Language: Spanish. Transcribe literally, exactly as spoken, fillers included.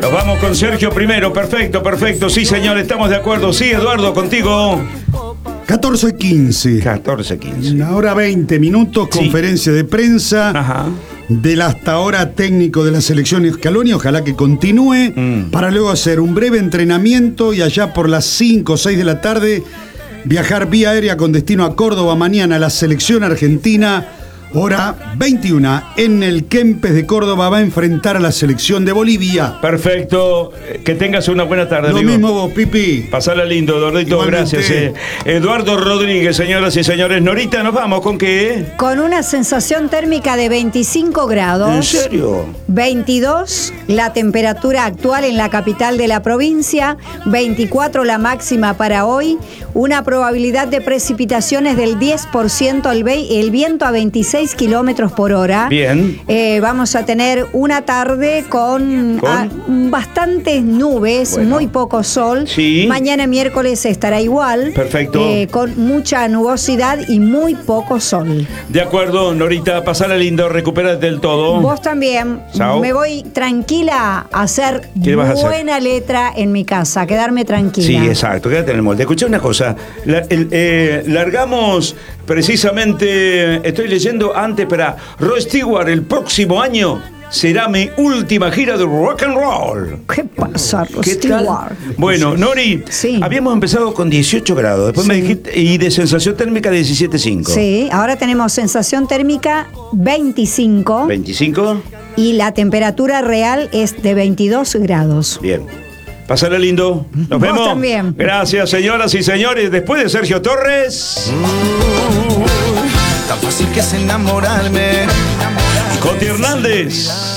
Nos vamos con Sergio primero. Perfecto, perfecto. Sí, señor, estamos de acuerdo. Sí, Eduardo, contigo. catorce quince. catorce quince. Una hora veinte minutos, Sí. Conferencia de prensa. Ajá. Del hasta ahora técnico de la selección Scaloni, ojalá que continúe, Mm. para luego hacer un breve entrenamiento y allá por las cinco o seis de la tarde viajar vía aérea con destino a Córdoba mañana. La selección argentina, hora veintiuna, en el Kempes de Córdoba, va a enfrentar a la selección de Bolivia. Perfecto. Que tengas una buena tarde, Lo amigo. mismo vos, Pipi. Pasala lindo, Eduardito, Igualmente. gracias. eh. Eduardo Rodríguez, señoras y señores. Norita, ¿nos vamos con qué? Con una sensación térmica de veinticinco grados. ¿En serio? veintidós la temperatura actual en la capital de la provincia, veinticuatro la máxima para hoy, una probabilidad de precipitaciones del diez por ciento, el, ve- el viento a veintiséis kilómetros por hora. Bien. Eh, vamos a tener una tarde con, ¿Con? ah, bastantes nubes, Bueno. muy poco sol. Sí. Mañana miércoles estará igual. Perfecto. eh, con mucha nubosidad y muy poco sol. De acuerdo, Norita, pasala lindo, recupérate del todo. Vos también. Chao. Me voy tranquila a hacer ¿Qué vas a hacer? buena letra en mi casa, a quedarme tranquila. Sí, exacto, quédate en el molde. Escuché una cosa, la- el, eh, largamos precisamente, estoy leyendo antes para Rod Stewart, el próximo año será mi última gira de rock and roll. ¿Qué pasa, Rod ¿Qué tal? Stewart? Bueno, Nori, Sí. habíamos empezado con dieciocho grados, después me Sí. dijiste, y de sensación térmica diecisiete punto cinco. Sí, ahora tenemos sensación térmica veinticinco ¿veinticinco? y la temperatura real es de veintidós grados. Bien. Pásala lindo. Nos Vos vemos. también. Gracias, señoras y señores. Después de Sergio Torres, Tan fácil que es enamorarme. Coti Hernández.